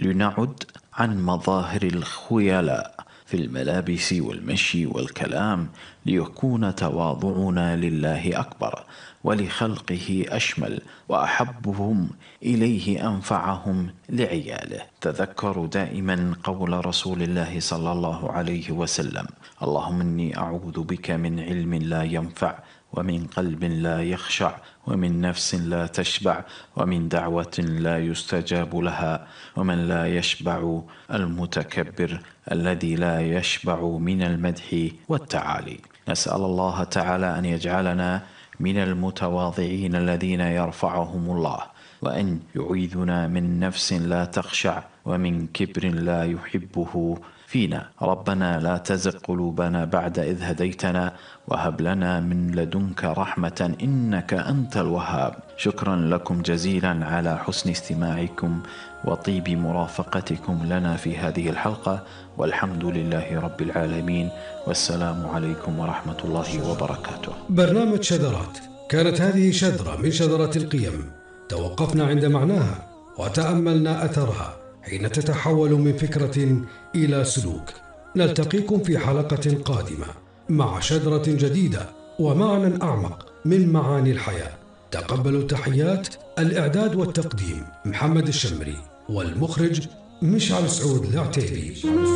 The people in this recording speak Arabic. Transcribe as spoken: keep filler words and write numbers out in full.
لنعد عن مظاهر الخيلاء في الملابس والمشي والكلام، ليكون تواضعنا لله أكبر ولخلقه أشمل، وأحبهم إليه أنفعهم لعياله. تذكروا دائما قول رسول الله صلى الله عليه وسلم: اللهم إني أعوذ بك من علم لا ينفع، ومن قلب لا يخشع، ومن نفس لا تشبع، ومن دعوة لا يستجاب لها، ومن لا يشبع المتكبر الذي لا يشبع من المدح والتعالي. نسأل الله تعالى أن يجعلنا من المتواضعين الذين يرفعهم الله، وأن يعيذنا من نفس لا تخشع، ومن كبر لا يحبه فينا. ربنا لا تزغ قلوبنا بعد إذ هديتنا، وهب لنا من لدنك رحمة إنك أنت الوهاب. شكرا لكم جزيلا على حسن استماعكم وطيب مرافقتكم لنا في هذه الحلقة، والحمد لله رب العالمين، والسلام عليكم ورحمة الله وبركاته. برنامج شذرات، كانت هذه شذرة من شذرات القيم، توقفنا عند معناها وتأملنا أثرها حين تتحول من فكرة إلى سلوك. نلتقيكم في حلقة قادمة مع شذرة جديدة ومعنى أعمق من معاني الحياة. تقبلوا تحيات الإعداد والتقديم محمد الشمري، والمخرج مشعل سعود العتيبي.